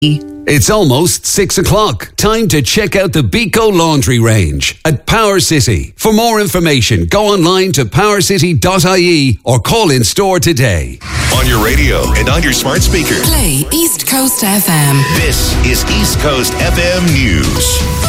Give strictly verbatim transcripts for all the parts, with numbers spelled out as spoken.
It's almost six o'clock. Time to check out the Beco Laundry range at Power City. For more information, go online to power city dot I E or call in store today. On your radio and on your smart speaker. Play East Coast F M. This is East Coast F M News.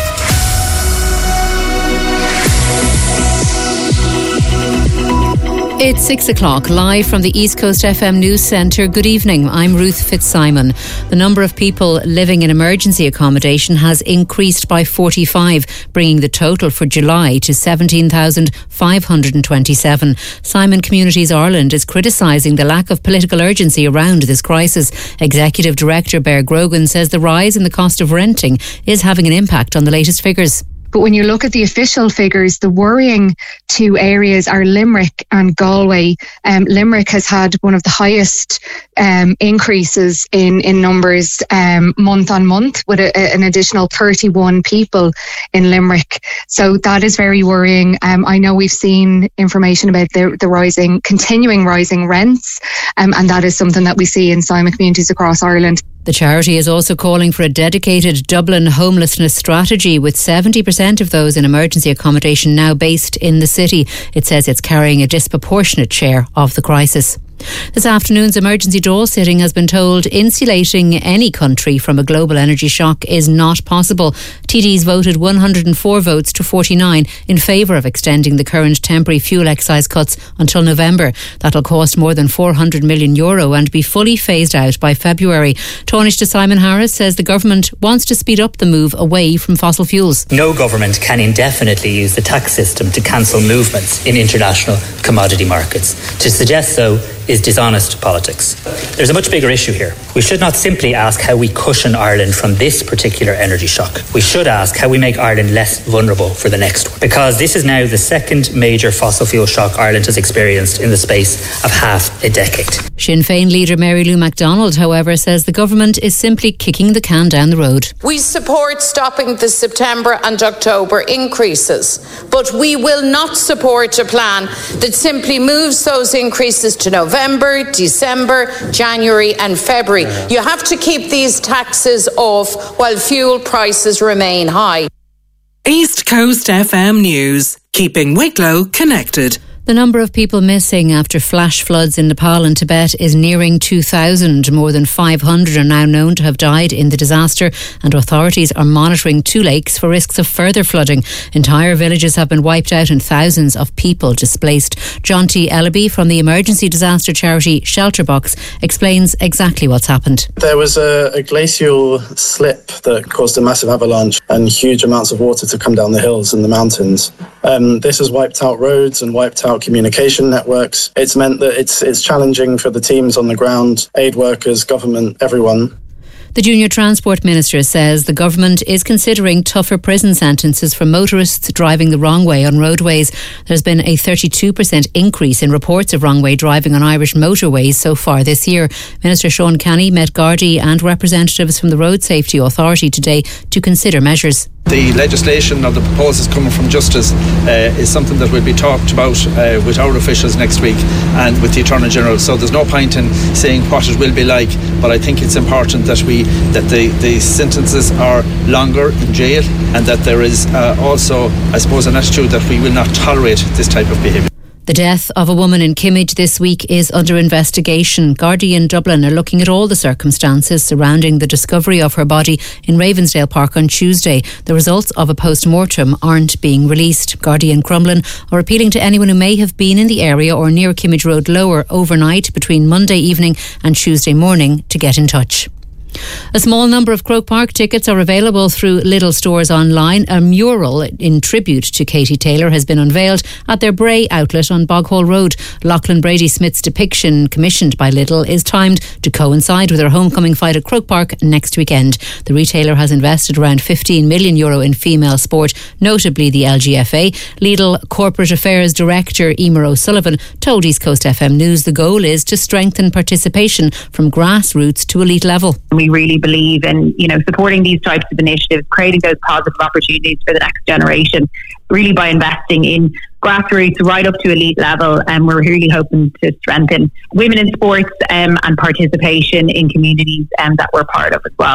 It's six o'clock, live from the East Coast F M News Centre. Good evening, I'm Ruth Fitzsimon. The number of people living in emergency accommodation has increased by forty-five, bringing the total for July to seventeen thousand five hundred twenty-seven. Simon Communities Ireland is criticising the lack of political urgency around this crisis. Executive Director Bear Grogan says the rise in the cost of renting is having an impact on the latest figures. But when you look at the official figures, the worrying two areas are Limerick and Galway. Um, Limerick has had one of the highest um, increases in, in numbers um, month on month, with a, a, an additional thirty-one people in Limerick. So that is very worrying. Um, I know we've seen information about the, the rising, continuing rising rents, um, and that is something that we see in Simon communities across Ireland. The charity is also calling for a dedicated Dublin homelessness strategy, with seventy percent of those in emergency accommodation now based in the city. It says it's carrying a disproportionate share of the crisis. This afternoon's emergency door sitting has been told insulating any country from a global energy shock is not possible. T Ds voted one hundred four votes to forty-nine in favour of extending the current temporary fuel excise cuts until November. That'll cost more than four hundred million euro and be fully phased out by February. Taoiseach Simon Harris says the government wants to speed up the move away from fossil fuels. No government can indefinitely use the tax system to cancel movements in international commodity markets. To suggest so is dishonest politics. There's a much bigger issue here. We should not simply ask how we cushion Ireland from this particular energy shock. We should ask how we make Ireland less vulnerable for the next one. Because this is now the second major fossil fuel shock Ireland has experienced in the space of half a decade. Sinn Féin leader Mary Lou MacDonald, however, says the government is simply kicking the can down the road. We support stopping the September and October increases, but we will not support a plan that simply moves those increases to November. November, December, January and February. You have to keep these taxes off while fuel prices remain high. East Coast F M News, keeping Wicklow connected. The number of people missing after flash floods in Nepal and Tibet is nearing two thousand. More than five hundred are now known to have died in the disaster, and authorities are monitoring two lakes for risks of further flooding. Entire villages have been wiped out and thousands of people displaced. John T. Ellaby from the emergency disaster charity Shelterbox explains exactly what's happened. There was a, a glacial slip that caused a massive avalanche and huge amounts of water to come down the hills and the mountains. Um, this has wiped out roads and wiped out communication networks. It's meant that it's it's challenging for the teams on the ground, aid workers, government, everyone. The Junior Transport Minister says the government is considering tougher prison sentences for motorists driving the wrong way on roadways. There's been a thirty-two percent increase in reports of wrong way driving on Irish motorways so far this year. Minister Sean Canny met Gardaí and representatives from the Road Safety Authority today to consider measures. The legislation or the proposals coming from Justice uh, is something that will be talked about uh, with our officials next week and with the Attorney General. So there's no point in saying what it will be like, but I think it's important that we that the, the sentences are longer in jail, and that there is uh, also, I suppose, an attitude that we will not tolerate this type of behaviour. The death of a woman in Kimmage this week is under investigation. Gardaí in Dublin are looking at all the circumstances surrounding the discovery of her body in Ravensdale Park on Tuesday. The results of a post-mortem aren't being released. Gardaí in Crumlin are appealing to anyone who may have been in the area or near Kimmage Road Lower overnight between Monday evening and Tuesday morning to get in touch. A small number of Croke Park tickets are available through Lidl stores online. A mural in tribute to Katie Taylor has been unveiled at their Bray outlet on Boghall Road. Lachlan Brady Smith's depiction, commissioned by Lidl, is timed to coincide with her homecoming fight at Croke Park next weekend. The retailer has invested around fifteen million euro in female sport, notably the L G F A. Lidl Corporate Affairs Director Emer O'Sullivan told East Coast F M News the goal is to strengthen participation from grassroots to elite level. We really believe in, you know, supporting these types of initiatives, creating those positive opportunities for the next generation, really by investing in grassroots right up to elite level. And we're really hoping to strengthen women in sports um, and participation in communities um, that we're part of as well.